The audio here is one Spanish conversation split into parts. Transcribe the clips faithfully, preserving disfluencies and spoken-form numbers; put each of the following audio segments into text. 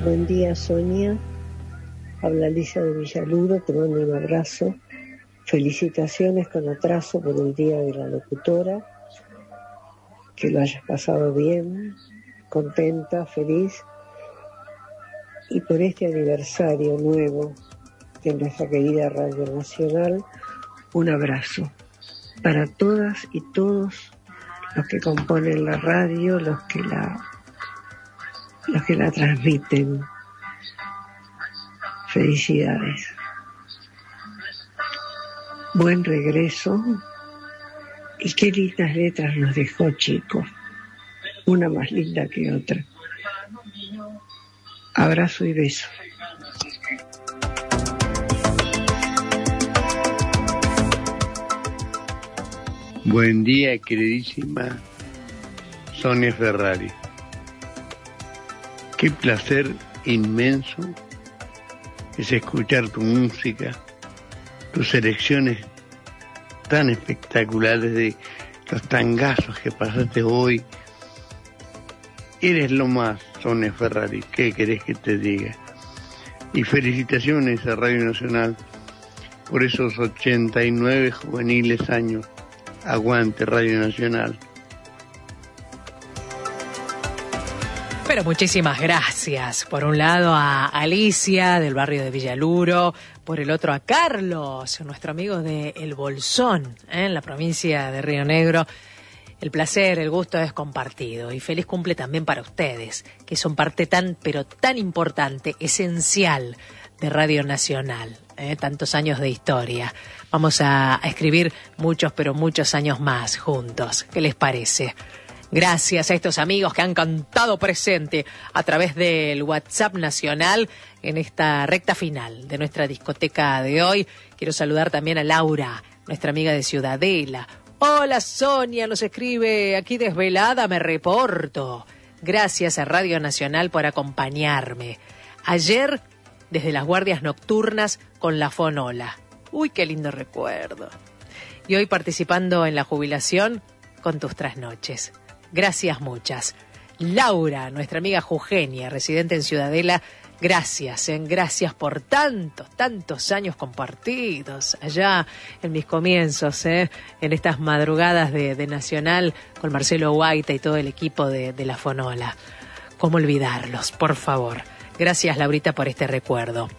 Buen día, Sonia. Habla Lisa de Villaluro, te mando un abrazo. Felicitaciones con atraso por el Día de la Locutora. Que lo hayas pasado bien, contenta, feliz. Y por este aniversario nuevo de nuestra querida Radio Nacional, un abrazo para todas y todos los que componen la radio, los que la, los que la transmiten. Felicidades. Buen regreso. Y qué lindas letras nos dejó, chicos. Una más linda que otra. Abrazo y beso. Buen día, queridísima Sonia Ferrari. Qué placer inmenso es escuchar tu música, tus selecciones tan espectaculares de los tangazos que pasaste hoy. Eres lo más, Sonia Ferrari, ¿qué querés que te diga? Y felicitaciones a Radio Nacional por esos ochenta y nueve juveniles años. Aguante Radio Nacional. Pero muchísimas gracias. Por un lado a Alicia del barrio de Villaluro, por el otro a Carlos, nuestro amigo de El Bolsón, ¿eh? En la provincia de Río Negro. El placer, el gusto es compartido y feliz cumple también para ustedes, que son parte tan, pero tan importante, esencial de Radio Nacional, ¿eh? Tantos años de historia. Vamos a, a escribir muchos, pero muchos años más juntos. ¿Qué les parece? Gracias a estos amigos que han cantado presente a través del WhatsApp nacional en esta recta final de nuestra discoteca de hoy. Quiero saludar también a Laura, nuestra amiga de Ciudadela. Hola Sonia, nos escribe aquí desvelada, me reporto. Gracias a Radio Nacional por acompañarme. Ayer, desde las guardias nocturnas con la Fonola. Uy, qué lindo recuerdo. Y hoy participando en la jubilación con tus trasnoches. Gracias muchas. Laura, nuestra amiga Eugenia, residente en Ciudadela, gracias, ¿eh? Gracias por tantos, tantos años compartidos allá en mis comienzos, ¿eh? En estas madrugadas de, de Nacional con Marcelo Guaita y todo el equipo de, de la Fonola. ¿Cómo olvidarlos, por favor? Gracias, Laurita, por este recuerdo.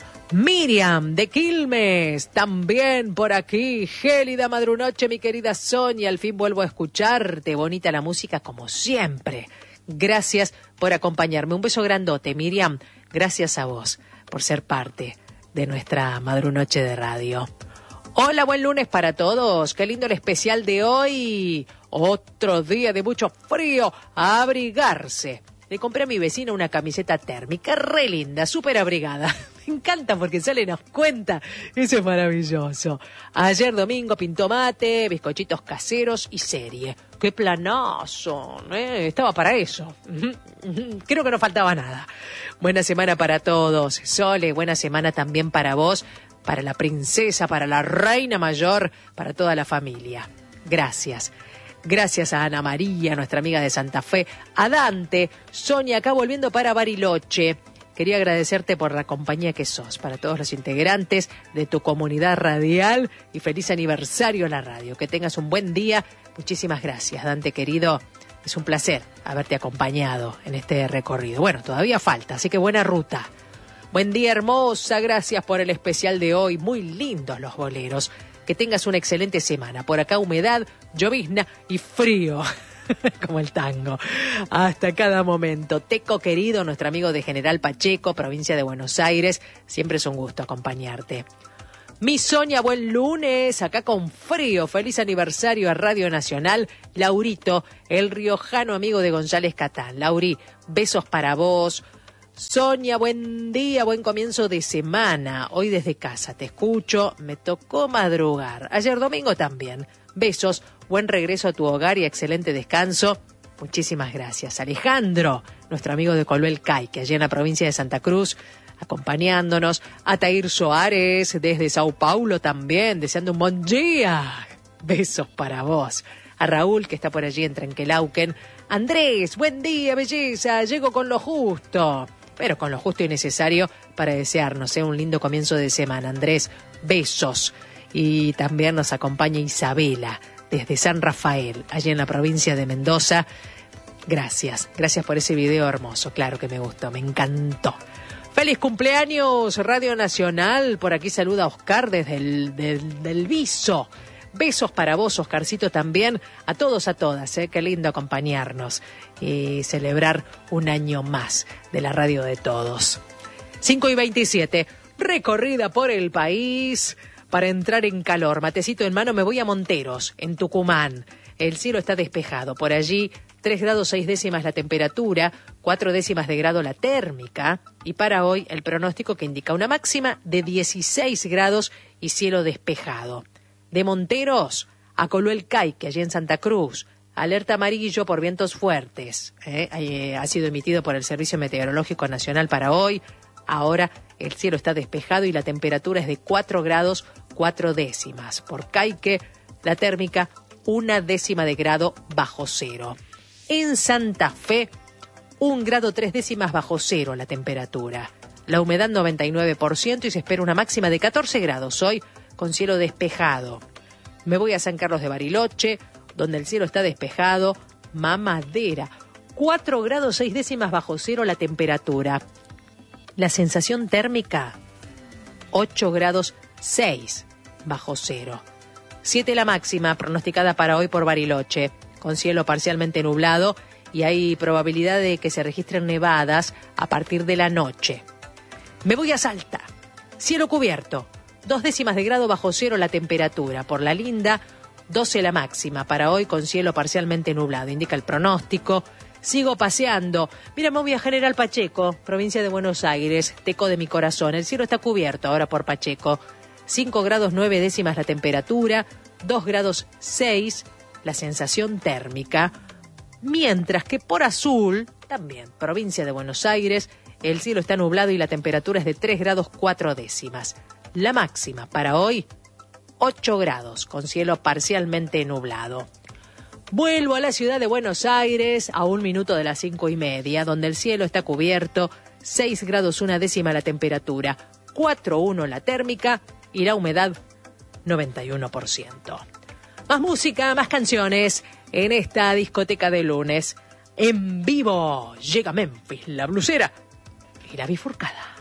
Miriam de Quilmes, también por aquí. Gélida madrunoche, mi querida Sonia, al fin vuelvo a escucharte. Bonita la música como siempre. Gracias por acompañarme. Un beso grandote, Miriam. Gracias a vos por ser parte de nuestra madrunoche de radio. Hola, buen lunes para todos. Qué lindo el especial de hoy. Otro día de mucho frío. A abrigarse. Le compré a mi vecina una camiseta térmica re linda, súper abrigada. Me encanta porque sale nos cuenta. Eso es maravilloso. Ayer domingo pintó mate, bizcochitos caseros y serie. ¡Qué planazo! ¿eh? Estaba para eso. Creo que no faltaba nada. Buena semana para todos. Sole, buena semana también para vos, para la princesa, para la reina mayor, para toda la familia. Gracias. Gracias a Ana María, nuestra amiga de Santa Fe, a Dante, Sonia, acá volviendo para Bariloche. Quería agradecerte por la compañía que sos, para todos los integrantes de tu comunidad radial y feliz aniversario a la radio. Que tengas un buen día. Muchísimas gracias, Dante querido. Es un placer haberte acompañado en este recorrido. Bueno, todavía falta, así que buena ruta. Buen día, hermosa. Gracias por el especial de hoy. Muy lindos los boleros. Que tengas una excelente semana. Por acá humedad, llovizna y frío, como el tango. Hasta cada momento. Teco querido, nuestro amigo de General Pacheco, provincia de Buenos Aires. Siempre es un gusto acompañarte. Mi Sonia, buen lunes. Acá con frío. Feliz aniversario a Radio Nacional. Laurito, el riojano amigo de González Catán. Lauri, besos para vos. Sonia, buen día, buen comienzo de semana. Hoy desde casa te escucho, me tocó madrugar. Ayer domingo también. Besos, buen regreso a tu hogar y excelente descanso. Muchísimas gracias. Alejandro, nuestro amigo de Coluel Caique, allí en la provincia de Santa Cruz, acompañándonos. Atair Soares, desde Sao Paulo también, deseando un buen día. Besos para vos. A Raúl, que está por allí en Trenquelauquen. Andrés, buen día, belleza, llego con lo justo. pero con lo justo y necesario para desearnos ¿eh? un lindo comienzo de semana. Andrés, besos. Y también nos acompaña Isabela desde San Rafael, allí en la provincia de Mendoza. Gracias, gracias por ese video hermoso, claro que me gustó, me encantó. ¡Feliz cumpleaños, Radio Nacional! Por aquí saluda Oscar desde el del, del Viso. Besos para vos, Oscarcito, también. A todos, a todas, ¿eh? Qué lindo acompañarnos y celebrar un año más de la radio de todos. cinco y veintisiete, recorrida por el país para entrar en calor. Matecito en mano, me voy a Monteros, en Tucumán. El cielo está despejado. Por allí, tres grados seis décimas la temperatura, cuatro décimas de grado la térmica. Y para hoy, el pronóstico que indica una máxima de dieciséis grados y cielo despejado. De Monteros a Coluel Caique, allí en Santa Cruz. Alerta amarillo por vientos fuertes. ¿eh? Eh, ha sido emitido por el Servicio Meteorológico Nacional para hoy. Ahora el cielo está despejado y la temperatura es de cuatro grados cuatro décimas. Por Caique, la térmica una décima de grado bajo cero. En Santa Fe, un grado tres décimas bajo cero la temperatura. La humedad noventa y nueve por ciento y se espera una máxima de catorce grados hoy, con cielo despejado. Me voy a San Carlos de Bariloche, donde el cielo está despejado, mamadera, cuatro grados seis décimas bajo cero la temperatura. La sensación térmica, ocho grados seis bajo cero. siete la máxima, pronosticada para hoy por Bariloche, con cielo parcialmente nublado y hay probabilidad de que se registren nevadas a partir de la noche. Me voy a Salta, cielo cubierto, dos décimas de grado bajo cero la temperatura. Por La Linda, doce la máxima. Para hoy con cielo parcialmente nublado, indica el pronóstico. Sigo paseando. Mira, me voy a General Pacheco, provincia de Buenos Aires, teco de mi corazón. El cielo está cubierto ahora por Pacheco. cinco grados nueve décimas la temperatura, dos grados seis la sensación térmica. Mientras que por Azul, también provincia de Buenos Aires, el cielo está nublado y la temperatura es de tres grados cuatro décimas. La máxima para hoy, ocho grados, con cielo parcialmente nublado. Vuelvo a la ciudad de Buenos Aires a un minuto de las cinco y media, donde el cielo está cubierto, seis grados una décima la temperatura, cuatro uno la térmica y la humedad noventa y uno por ciento. Más música, más canciones en esta discoteca de lunes. En vivo llega Memphis, la blusera y la bifurcada.